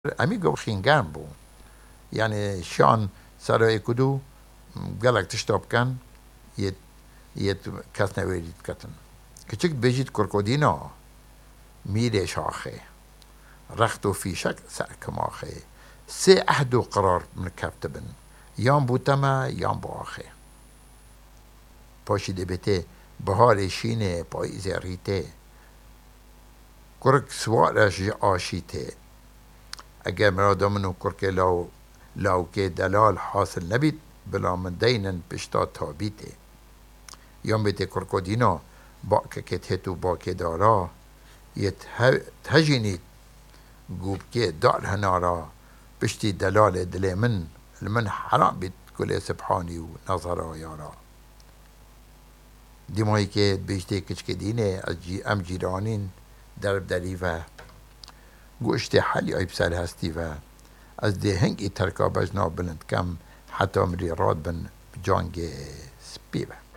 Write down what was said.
امی گو خینگرم بو یعنی شان سرای کدو گلک تشتاب کن یه کس نویدید کتن کچک بجید کرکودینا میره شاخه رخت و فیشک سرکماخه سه عهد و قرار من کفتبن یان بوتما یان باخه پاشیده بته بهار شینه پاییز ریته کرک سوارش آشیته اگر مرادمونو کرک لاو که دلال حاصل نبید بلا من دینن پشتا تابیته یان بیته کرکودینا با که تهتو با که دارا یه تهجینید گوب که دار هنارا پشتی دلال دل من حرام بید کل سبحانی و نظرا یارا دیمایی که بیشتی کچک دینه ام جیرانین درب دری و گوشت حلی آیب سر هستی و از ده هنگی ترکابش نابلند کم حتی مری راد بن جانگ سپیوه